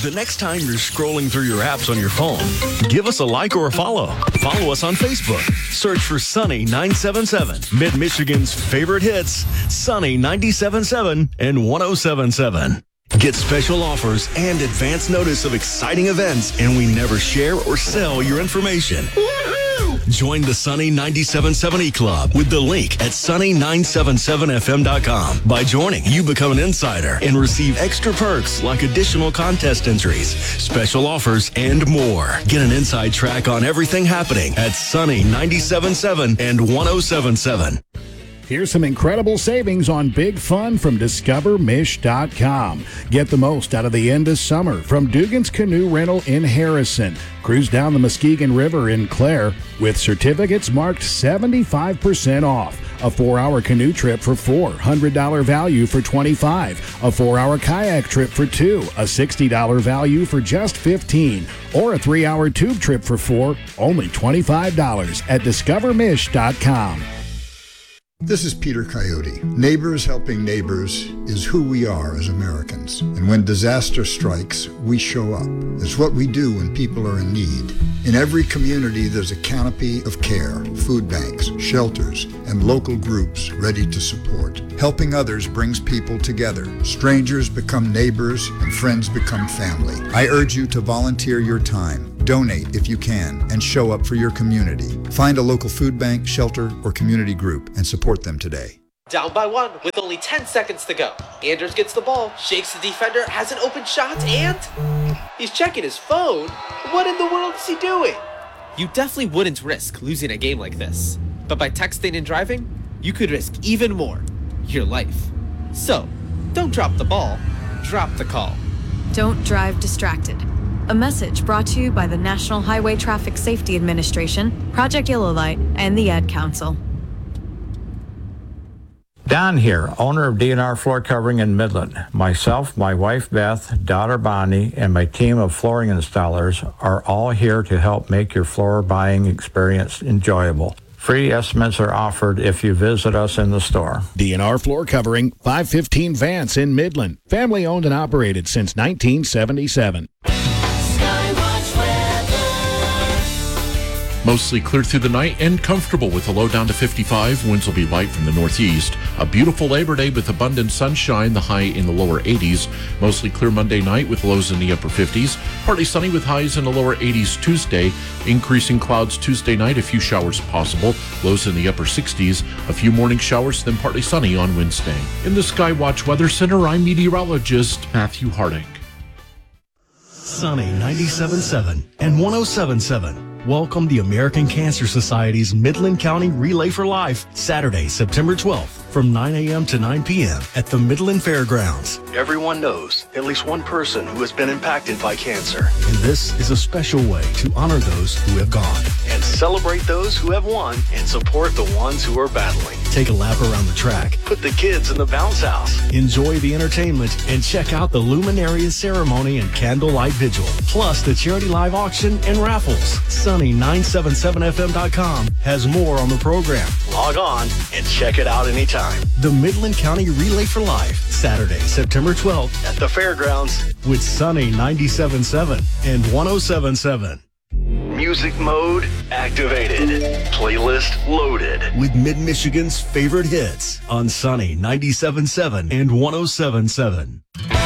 The next time you're scrolling through your apps on your phone, give us a like or a follow. Follow us on Facebook. Search for Sunny 977, Mid-Michigan's favorite hits, Sunny 97.7 and 107.7. Get special offers and advance notice of exciting events, and we never share or sell your information. Woohoo! Join the Sunny 97.7 E-Club with the link at sunny977fm.com. By joining, you become an insider and receive extra perks like additional contest entries, special offers, and more. Get an inside track on everything happening at Sunny 97.7 and 107.7. Here's some incredible savings on Big Fun from DiscoverMish.com. Get the most out of the end of summer from Dugan's Canoe Rental in Harrison. Cruise down the Muskegon River in Clare with certificates marked 75% off. A 4-hour canoe trip for $4, $100 value for $25. A 4-hour kayak trip for $2, a $60 value for just $15. Or a 3-hour tube trip for $4, only $25 at DiscoverMish.com. This is Peter Coyote. Neighbors helping neighbors is who we are as Americans. And when disaster strikes, we show up. It's what we do when people are in need. In every community, there's a canopy of care, food banks, shelters, and local groups ready to support. Helping others brings people together. Strangers become neighbors, and friends become family. I urge you to volunteer your time. Donate if you can, and show up for your community. Find a local food bank, shelter, or community group and support them today. Down by 1 with only 10 seconds to go. Anders gets the ball, shakes the defender, has an open shot, and he's checking his phone. What in the world is he doing? You definitely wouldn't risk losing a game like this. But by texting and driving, you could risk even more, your life. So, don't drop the ball, drop the call. Don't drive distracted. A message brought to you by the National Highway Traffic Safety Administration, Project Yellow Light, and the Ad Council. Don here, owner of DNR Floor Covering in Midland. Myself, my wife Beth, daughter Bonnie, and my team of flooring installers are all here to help make your floor buying experience enjoyable. Free estimates are offered if you visit us in the store. DNR Floor Covering, 515 Vance in Midland. Family owned and operated since 1977. Mostly clear through the night and comfortable with a low down to 55. Winds will be light from the northeast. A beautiful Labor Day with abundant sunshine, the high in the lower 80s. Mostly clear Monday night with lows in the upper 50s. Partly sunny with highs in the lower 80s Tuesday. Increasing clouds Tuesday night, a few showers possible. Lows in the upper 60s. A few morning showers, then partly sunny on Wednesday. In the Skywatch Weather Center, I'm meteorologist Matthew Harding. Sunny 97.7 and 107.7. Welcome the American Cancer Society's Midland County Relay for Life, Saturday, September 12th, from 9 a.m. to 9 p.m. at the Midland Fairgrounds. Everyone knows at least one person who has been impacted by cancer. And this is a special way to honor those who have gone and celebrate those who have won and support the ones who are battling. Take a lap around the track, put the kids in the bounce house, enjoy the entertainment, and check out the Luminarias ceremony and candlelight vigil, plus the charity live auction and raffles. Sunny977fm.com has more on the program. Log on and check it out anytime. The Midland County Relay for Life, Saturday, September 12th at the Fairgrounds with Sunny 97.7 and 107.7. Music mode activated. Playlist loaded with Mid-Michigan's favorite hits on Sunny 97.7 and 107.7.